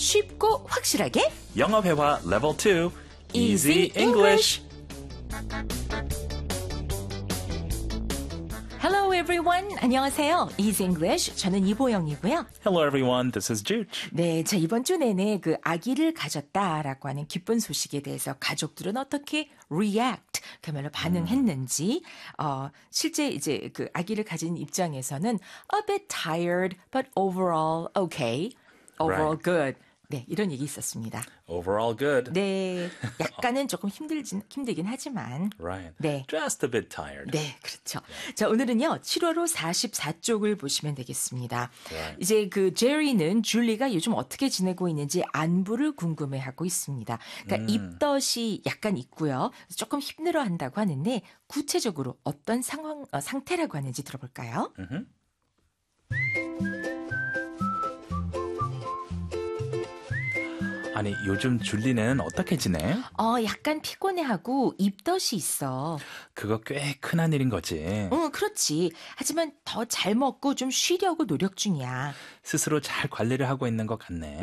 쉽고 확실하게 영어 회화 level 2 Easy English. Hello everyone. 안녕하세요. Easy English. 저는 이보영이고요. Hello everyone, this is Jude. 네, 자 이번 주 내내 그 아기를 가졌다라고 하는 기쁜 소식에 대해서 가족들은 어떻게 react, 그야말로 반응했는지, 실제 이제 그 아기를 가진 입장에서는 a bit tired, but overall okay, overall Right. good. 네, 이런 얘기 있었습니다. Overall good. 네, 약간은 조금 힘들긴 하지만. Right. 네. Just a bit tired. 네, 그렇죠. 자, 오늘은요, 7월호 44쪽을 보시면 되겠습니다. Right. 이제 그 제리는 줄리가 요즘 어떻게 지내고 있는지 안부를 궁금해하고 있습니다. 그러니까 입덧이 약간 있고요. 조금 힘들어 한다고 하는데, 구체적으로 어떤 상태라고 하는지 들어볼까요? 아니, 요즘 줄리는 어떻게 지내? 약간 피곤해하고 입덧이 있어. 그거 꽤 큰한 일인 거지. 응, 그렇지. 하지만 더 잘 먹고 좀 쉬려고 노력 중이야. 스스로 잘 관리를 하고 있는 것 같네.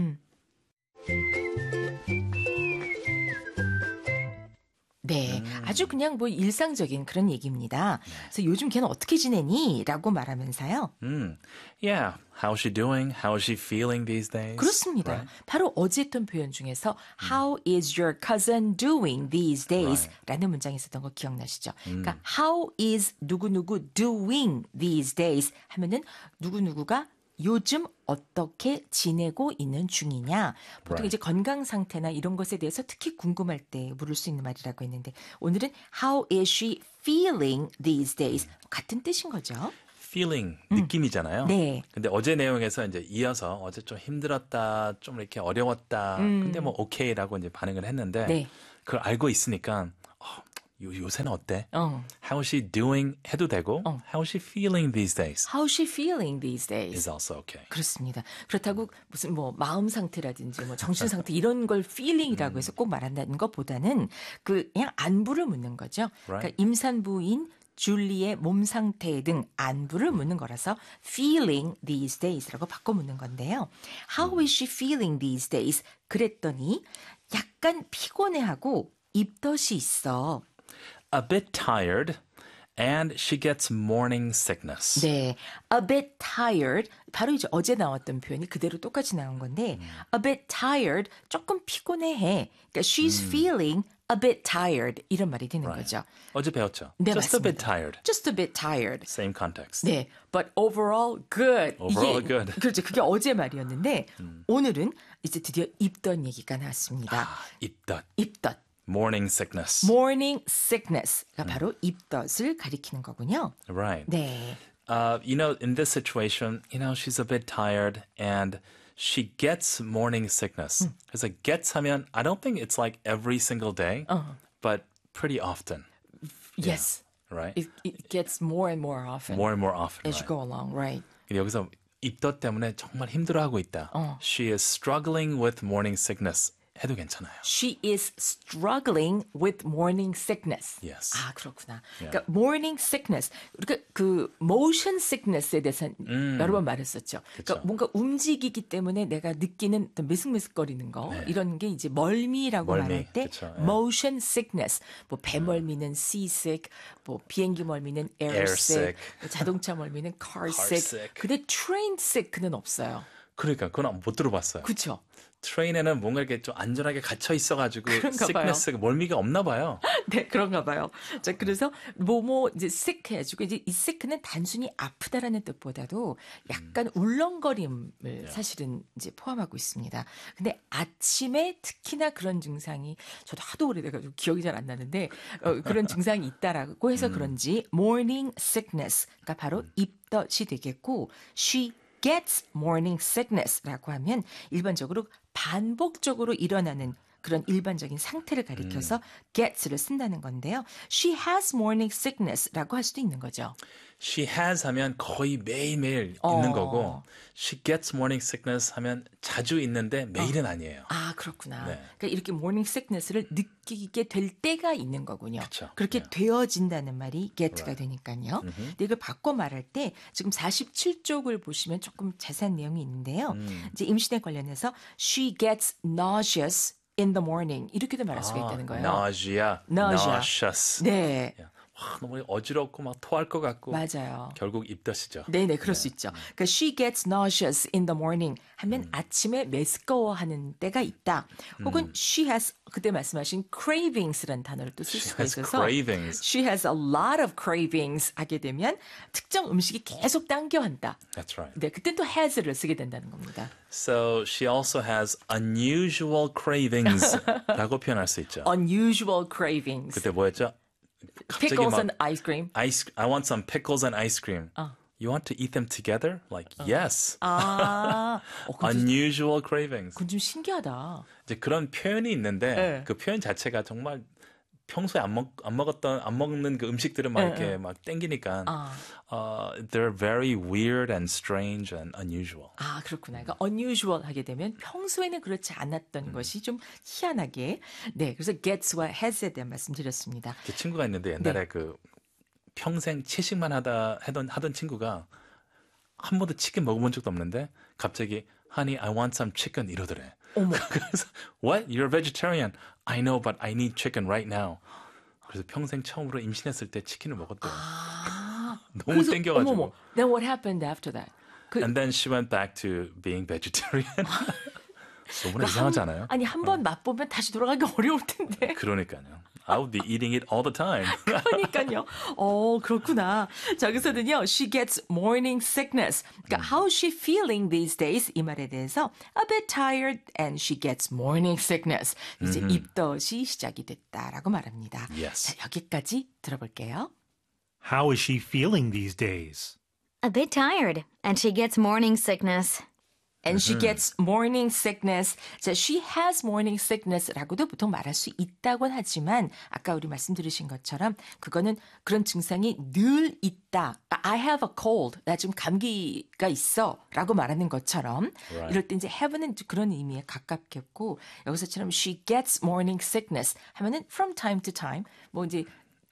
네, 아주 그냥 뭐 일상적인 그런 얘기입니다. 그래서 요즘 걔는 어떻게 지내니? 라고 말하면서요. Yeah, how's she doing? How's she feeling these days? 그렇습니다. Right? 바로 어제 했던 표현 중에서 How is your cousin doing these days? Right. 라는 문장이 있었던 거 기억나시죠? 그러니까 How is 누구누구 doing these days? 하면은 누구누구가 요즘 어떻게 지내고 있는 중이냐. 보통 Right. 이제 건강 상태나 이런 것에 대해서 특히 궁금할 때 물을 수 있는 말이라고 했는데 오늘은 How is she feeling these days? 같은 뜻인 거죠. feeling, 느낌이잖아요. 네. 근데 어제 내용에서 이제 이어서 어제 좀 힘들었다, 좀 이렇게 어려웠다. 근데 뭐 오케이라고 이제 반응을 했는데 네. 그걸 알고 있으니까 요새는 어때? How is she doing 해도 되고 How is she feeling these days? How is she feeling these days? is also okay. 그렇습니다. 그렇다고 무슨 뭐 마음 상태라든지 뭐 정신 상태 이런 걸 feeling이라고 해서 꼭 말한다는 것보다는 그냥 안부를 묻는 거죠. Right. 그러니까 임산부인 줄리의 몸 상태 등 안부를 묻는 거라서 feeling these days라고 바꿔 묻는 건데요. How is she feeling these days? 그랬더니 약간 피곤해하고 입덧이 있어. A bit tired and she gets morning sickness. 네, a bit tired. 바로 이제 어제 나왔던 표현이 그대로 똑같이 나온 건데, a bit tired, 조금 피곤해. 그러니까 she's feeling a bit tired 이런 말이 되는 Right. 거죠. 어제 배웠죠? 네, Just a bit 맞습니다. tired. Just a bit tired. Same context. 네, but overall good. Overall good. 그렇죠. 그게 어제 말이었는데 오늘은 이제 드디어 입덧 얘기가 나왔습니다. 입덧. 입덧. Morning sickness. Morning sickness가 바로 입덧을 가리키는 거군요. Right. 네. In this situation, she's a bit tired and she gets morning sickness. 그래서 gets 하면 I don't think it's like every single day, but pretty often, Yes. right? It gets more and more often More and more often. as you Right? go along, right? 근데 여기서 입덧 때문에 정말 힘들어하고 있다. She is struggling with morning sickness. 해도 괜찮아요. She is struggling with morning sickness. Yes. 아, 그렇구나. 그러니까 morning sickness. 우리가 그 motion sickness에 대해서 여러 번 말했었죠. 그러니까 뭔가 움직이기 때문에 내가 느끼는 어떤 메슥메슥거리는 거 이런 게 이제 멀미라고 멀미, 말할 때 그쵸, 예. motion sickness. 뭐 배멀미는 sea sick, 뭐 비행기 멀미는 air sick, 뭐 자동차 멀미는 car sick. sick. 근데 train sick는 없어요. 그러니까 그건 못 들어봤어요. 그렇죠? 트레인에는 뭔가 이렇게 좀 안전하게 갇혀 있어가지고 그런가 sickness 멀미가 없나 봐요. 네, 그런가 봐요. 자, 그래서 이제 sick 해가지고 이제 이 sick는 단순히 아프다라는 뜻보다도 약간 울렁거림을 사실은 이제 포함하고 있습니다. 근데 아침에 특히나 그런 증상이 저도 하도 오래돼가지고 기억이 잘 안 나는데 그런 증상이 있다라고 해서 그런지 morning sickness가 바로 입덧이 되겠고 she gets morning sickness라고 하면 일반적으로 반복적으로 일어나는 그런 일반적인 상태를 가리켜서 gets를 쓴다는 건데요. She has morning sickness라고 할 수도 있는 거죠. She has 하면 거의 매일매일 있는 거고 She gets morning sickness 하면 자주 있는데 매일은 아니에요. 아, 그렇구나. 네. 그러니까 이렇게 morning sickness를 느끼게 될 때가 있는 거군요. 그쵸. 그렇게 네. 되어진다는 말이 get가 Right. 되니까요. 근데 이걸 바꿔 말할 때 지금 47쪽을 보시면 조금 자세한 내용이 있는데요. 이제 임신에 관련해서 she gets nauseous in the morning 이렇게도 말할 수가 있다는 거예요. nausea, nausea. nauseous. 네. 와, 너무 어지럽고 막 토할 것 같고. 맞아요. 결국 입덧이죠. 네네, 그럴 수 있죠. 그러니까 she gets nauseous in the morning 하면 아침에 메스꺼워하는 때가 있다. 혹은 she has 그때 말씀하신 cravings라는 단어를 또 쓸 She 수가 has 있어서 cravings. she has a lot of cravings 하게 되면 특정 음식이 계속 당겨한다. That's right. 네, 그때 또 has를 쓰게 된다는 겁니다. So she also has unusual cravings라고 표현할 수 있죠. unusual cravings. 그때 뭐였죠? 갑자기 pickles 막 and ice cream. I want some pickles and ice cream. You want to eat them together? Like, yes. 아, 그건 좀, Unusual cravings. 그건 좀 신기하다. 이제 그런 표현이 있는데 네. 그 표현 자체가 정말 평소에 안 먹는 그 음식들을 막 이렇게 막 땡기니까 they're very weird and strange and unusual. 아, 그렇구나. 그러니까 unusual 하게 되면 평소에는 그렇지 않았던 것이 좀 희한하게. 네, 그래서 gets와 has에 대한 말씀드렸습니다. 제 친구가 있는데 옛날에 그 평생 채식만 하던 친구가 한 번도 치킨 먹어본 적도 없는데 갑자기 Honey, I want some chicken 이러더래. 어머. 그래서 What? You're a vegetarian. I know, but I need chicken right now. 그래서 평생 처음으로 임신했을 때 치킨을 먹었대요. 너무 그래서, 땡겨가지고. 어머머. Then what happened after that? And then she went back to being vegetarian. 너무나 이상하지 않아요? 아니, 한 번 맛보면 다시 돌아가기 어려울 텐데. 그러니까요. I would be eating it all the time. 그러니까요. 그렇구나. 자, 여기서는요. She gets morning sickness. 그러니까 how's she feeling these days? 이 말에 대해서 a bit tired and she gets morning sickness. 이제 입덧이 시작이 됐다라고 말합니다. Yes. 자, 여기까지 들어볼게요. How is she feeling these days? A bit tired, and she gets morning sickness. And she gets morning sickness. 자, she has morning sickness라고도 보통 말할 수 있다곤 하지만 아까 우리 말씀 들으신 것처럼 그거는 그런 증상이 늘 있다. I have a cold. 나 지금 감기가 있어. 라고 말하는 것처럼 Right. 이럴 때 이제 have는 그런 의미에 가깝겠고 여기서처럼 she gets morning sickness 하면은 from time to time 뭐 이제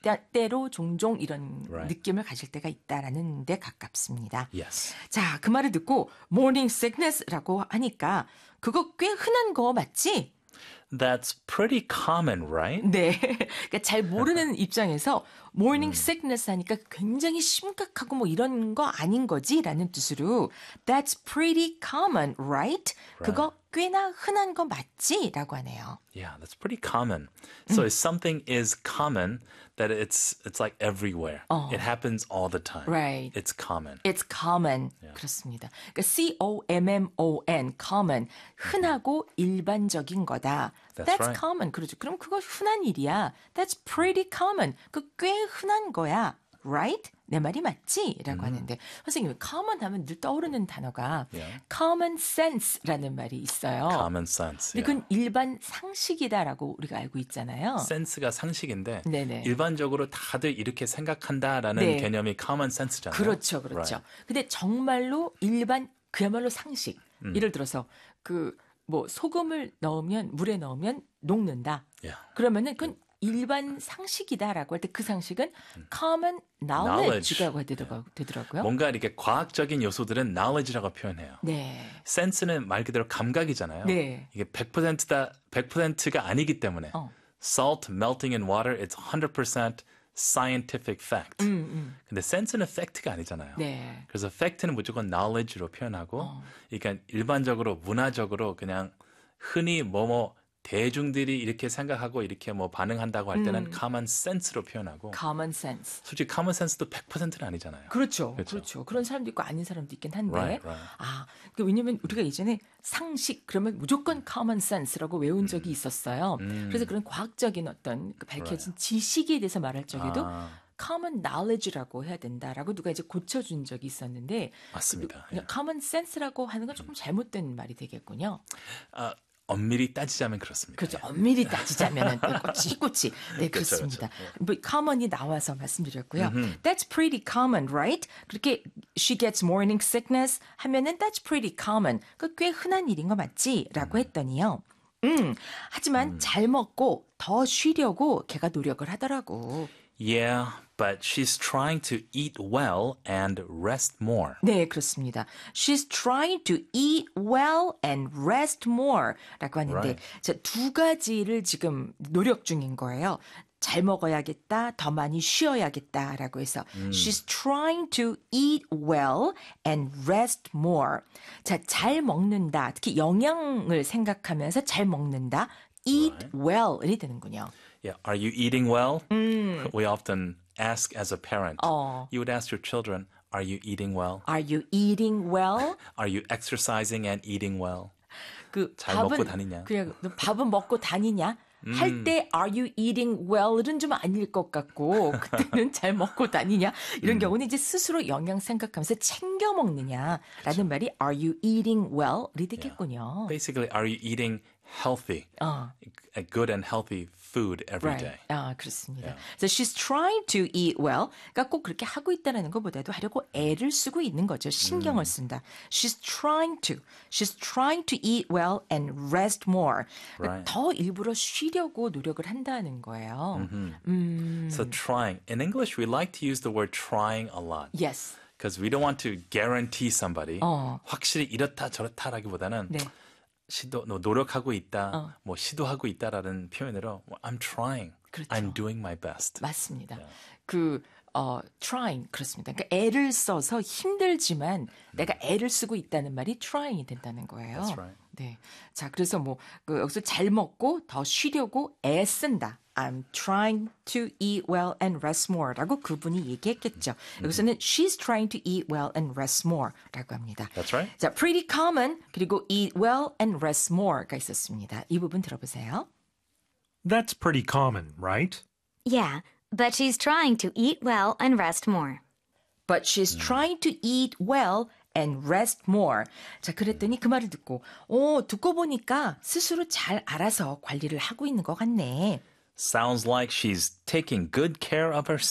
때로 종종 이런 Right. 느낌을 가질 때가 있다라는 데 가깝습니다. Yes. 자, 그 말을 듣고 morning sickness라고 하니까 그거 꽤 흔한 거 맞지? That's pretty common, right? 네. 그러니까 잘 모르는 입장에서 morning sickness 하니까 굉장히 심각하고 뭐 이런 거 아닌 거지라는 뜻으로 that's pretty common, right? 그거 꽤나 흔한 거 맞지? 라고 하네요. Yeah, that's pretty common. So if something is common, that it's like everywhere. It happens all the time. Right. It's common. It's common. 그렇습니다. 그러니까 C-O-M-M-O-N, common. 흔하고 일반적인 거다. That's That's right. common. 그렇죠. 그럼 그거 흔한 일이야. That's pretty common. 그 꽤 흔한 거야. Right? 내 말이 맞지? 라고 하는데 선생님, common 하면 늘 떠오르는 단어가 Yeah. common sense라는 말이 있어요. Common sense. 근데 Yeah. 그건 일반 상식이다라고 우리가 알고 있잖아요. 센스가 상식인데 네네. 일반적으로 다들 이렇게 생각한다라는 네. 개념이 common sense잖아요. 그렇죠, 그렇죠. Right. 근데 정말로 일반 그야말로 상식. 예를 들어서 그 뭐 소금을 넣으면 물에 넣으면 녹는다. Yeah. 그러면은 그건 일반 상식이다라고 할 때 그 상식은 common knowledge라고 되더라고요. 뭔가 이렇게 과학적인 요소들은 knowledge라고 표현해요. 네. 센스는 말 그대로 감각이잖아요. 네. 이게 100%가 아니기 때문에 salt melting in water it's 100% scientific fact. 근데 센스는 팩트가 아니잖아요. 네. 그래서 팩트는 무조건 knowledge로 표현하고 그러니까 일반적으로 문화적으로 그냥 흔히 대중들이 이렇게 생각하고 이렇게 뭐 반응한다고 할 때는 common sense로 표현하고 common sense. 솔직히 common sense도 100%는 아니잖아요. 그렇죠. 그렇죠. 그런 사람도 있고 아닌 사람도 있긴 한데. Right, right. 왜냐면 우리가 예전에 상식 그러면 무조건 common sense라고 외운 적이 있었어요. 그래서 그런 과학적인 어떤 그 밝혀진 지식에 대해서 말할 적에도 common knowledge라고 해야 된다라고 누가 이제 고쳐준 적이 있었는데 맞습니다. common sense라고 하는 건 조금 잘못된 말이 되겠군요. 엄밀히 따지자면 그렇습니다. 그렇죠. 엄밀히 따지자면은 꼬치꼬치. 네, 그렇죠, 그렇습니다. 그렇죠. 뭐 common이 나와서 말씀드렸고요. That's pretty common, right? 그렇게 she gets morning sickness 하면은 that's pretty common. 그 꽤 흔한 일인 거 맞지? 라고 했더니요. 하지만 잘 먹고 더 쉬려고 걔가 노력을 하더라고. Yeah, but she's trying to eat well and rest more. 네, 그렇습니다. She's trying to eat well and rest more 라고 하는데 Right. 자, 두 가지를 지금 노력 중인 거예요. 잘 먹어야겠다, 더 많이 쉬어야겠다라고 해서 She's trying to eat well and rest more. 자, 잘 먹는다, 특히 영양을 생각하면서 잘 먹는다, eat well이 되는군요. Yeah, are you eating well? We often ask as a parent. You would ask your children, are you eating well? Are you eating well? Are you exercising and eating well? 그 잘 먹고 다니냐? 그냥 너 밥은 먹고 다니냐? 할 때 are you eating well은 좀 아닐 것 같고 그때는 잘 먹고 다니냐? 이런 경우는 이제 스스로 영양 생각하면서 챙겨 먹느냐라는 말이 are you eating well이 되겠군요. Basically, are you eating healthy, a good and healthy food every day? 아, 그렇습니다. So she's trying to eat well. 그러니까 꼭 그렇게 하고 있다는 것보다도 하려고 애를 쓰고 있는 거죠. 신경을 쓴다. She's trying to eat well and rest more. 그러니까 Right. 더 일부러 쉬려고 노력을 한다는 거예요. So trying. In English, we like to use the word trying a lot. Yes. Because we don't want to guarantee somebody. 확실히 이렇다 저렇다라기보다는 네. 노력하고 있다, 뭐 시도하고 있다라는 표현으로 I'm trying, 그렇죠. I'm doing my best. 맞습니다. trying 그렇습니다. 그러니까 애를 써서 힘들지만 내가 애를 쓰고 있다는 말이 trying이 된다는 거예요. That's right. 네. 자, 그래서 여기서 잘 먹고 더 쉬려고 애 쓴다. I'm trying to eat well and rest more 라고 그분이 얘기했겠죠. 여기서는 she's trying to eat well and rest more 라고 합니다. That's right. 자, pretty common 그리고 eat well and rest more가 있었습니다. 이 부분 들어보세요. That's pretty common, right? Yeah, but she's trying to eat well and rest more. But she's trying to eat well and rest more. 자, 그랬더니 그 말을 듣고 보니까 스스로 잘 알아서 관리를 하고 있는 것 같네. Sounds like she's taking good care of herself.